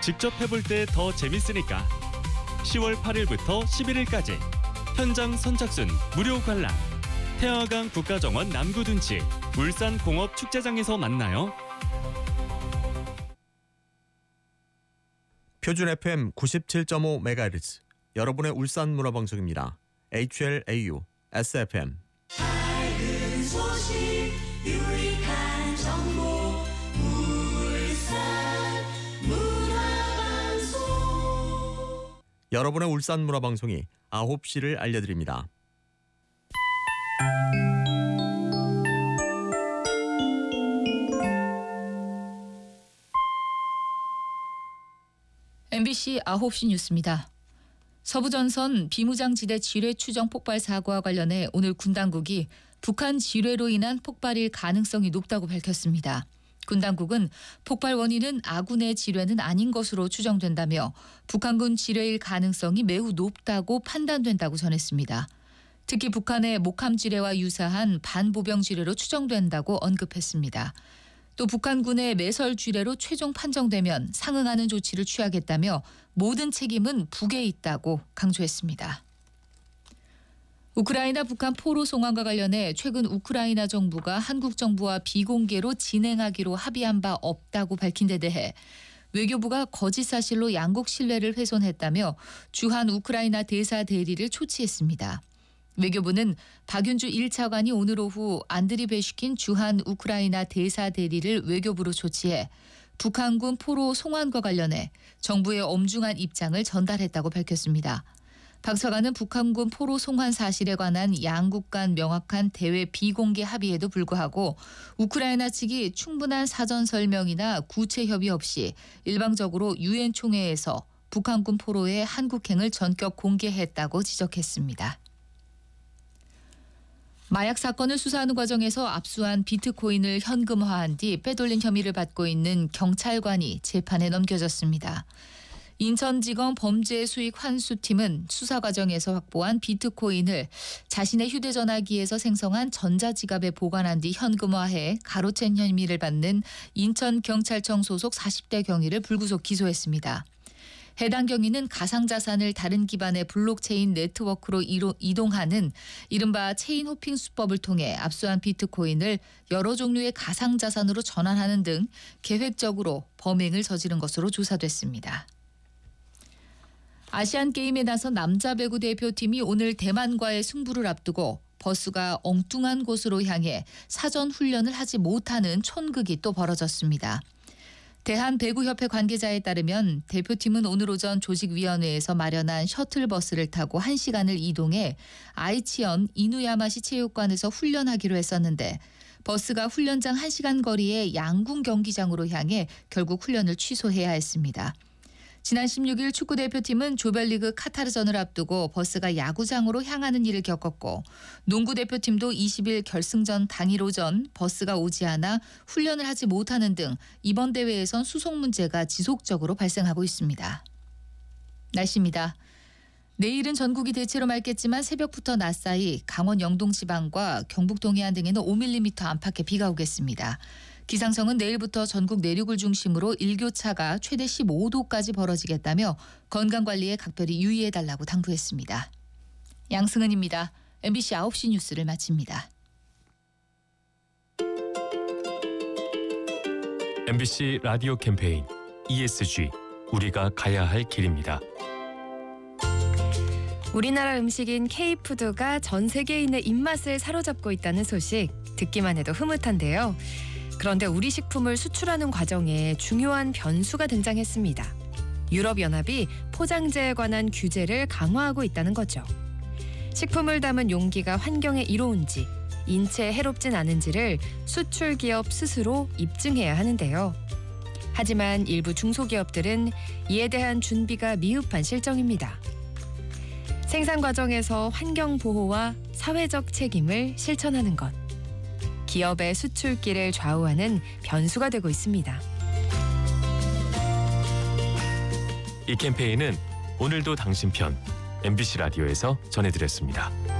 직접 해볼 때 더 재밌으니까 10월 8일부터 11일까지 현장 선착순 무료 관람 태화강 국가정원 남구둔치 울산공업축제장에서 만나요. 표준 FM 97.5MHz 여러분의 울산 문화방송입니다. HLAU SFM 밝은 소식 유익한 정보 울산 문화방송 여러분의 울산 문화방송이 9시를 알려드립니다. MBC 9시 뉴스입니다. 서부전선 비무장지대 지뢰 추정 폭발 사고와 관련해 오늘 군 당국이 북한 지뢰로 인한 폭발일 가능성이 높다고 밝혔습니다. 군 당국은 폭발 원인은 아군의 지뢰는 아닌 것으로 추정된다며 북한군 지뢰일 가능성이 매우 높다고 판단된다고 전했습니다. 특히 북한의 목함 지뢰와 유사한 반보병 지뢰로 추정된다고 언급했습니다. 또 북한군의 매설 지뢰로 최종 판정되면 상응하는 조치를 취하겠다며 모든 책임은 북에 있다고 강조했습니다. 우크라이나 북한 포로 송환과 관련해 최근 우크라이나 정부가 한국 정부와 비공개로 진행하기로 합의한 바 없다고 밝힌 데 대해 외교부가 거짓 사실로 양국 신뢰를 훼손했다며 주한 우크라이나 대사 대리를 초치했습니다. 외교부는 박윤주 1차관이 오늘 오후 안드리 베슈킨 주한 우크라이나 대사 대리를 외교부로 조치해 북한군 포로 송환과 관련해 정부의 엄중한 입장을 전달했다고 밝혔습니다. 박 차관은 북한군 포로 송환 사실에 관한 양국 간 명확한 대외 비공개 합의에도 불구하고 우크라이나 측이 충분한 사전 설명이나 구체 협의 없이 일방적으로 유엔 총회에서 북한군 포로의 한국행을 전격 공개했다고 지적했습니다. 마약 사건을 수사하는 과정에서 압수한 비트코인을 현금화한 뒤 빼돌린 혐의를 받고 있는 경찰관이 재판에 넘겨졌습니다. 인천지검 범죄수익 환수팀은 수사 과정에서 확보한 비트코인을 자신의 휴대전화기에서 생성한 전자지갑에 보관한 뒤 현금화해 가로챈 혐의를 받는 인천경찰청 소속 40대 경위를 불구속 기소했습니다. 해당 경위는 가상자산을 다른 기반의 블록체인 네트워크로 이동하는 이른바 체인 호핑 수법을 통해 압수한 비트코인을 여러 종류의 가상자산으로 전환하는 등 계획적으로 범행을 저지른 것으로 조사됐습니다. 아시안게임에 나선 남자 배구 대표팀이 오늘 대만과의 승부를 앞두고 버스가 엉뚱한 곳으로 향해 사전 훈련을 하지 못하는 촌극이 또 벌어졌습니다. 대한배구협회 관계자에 따르면 대표팀은 오늘 오전 조직위원회에서 마련한 셔틀버스를 타고 1시간을 이동해 아이치현 이누야마시 체육관에서 훈련하기로 했었는데 버스가 훈련장 1시간 거리의 양궁 경기장으로 향해 결국 훈련을 취소해야 했습니다. 지난 16일 축구대표팀은 조별리그 카타르전을 앞두고 버스가 야구장으로 향하는 일을 겪었고 농구대표팀도 20일 결승전 당일 오전 버스가 오지 않아 훈련을 하지 못하는 등 이번 대회에선 수속 문제가 지속적으로 발생하고 있습니다. 날씨입니다. 내일은 전국이 대체로 맑겠지만 새벽부터 낮 사이 강원 영동 지방과 경북 동해안 등에는 5mm 안팎의 비가 오겠습니다. 기상청은 내일부터 전국 내륙을 중심으로 일교차가 최대 15도까지 벌어지겠다며 건강관리에 각별히 유의해달라고 당부했습니다. 양승은입니다. MBC 9시 뉴스를 마칩니다. MBC 라디오 캠페인 ESG 우리가 가야 할 길입니다. 우리나라 음식인 K푸드가 전 세계인의 입맛을 사로잡고 있다는 소식 듣기만 해도 흐뭇한데요. 그런데 우리 식품을 수출하는 과정에 중요한 변수가 등장했습니다. 유럽연합이 포장재에 관한 규제를 강화하고 있다는 거죠. 식품을 담은 용기가 환경에 이로운지, 인체에 해롭진 않은지를 수출기업 스스로 입증해야 하는데요. 하지만 일부 중소기업들은 이에 대한 준비가 미흡한 실정입니다. 생산 과정에서 환경 보호와 사회적 책임을 실천하는 것. 기업의 수출길을 좌우하는 변수가 되고 있습니다. 이 캠페인은 오늘도 당신 편 MBC 라디오에서 전해드렸습니다.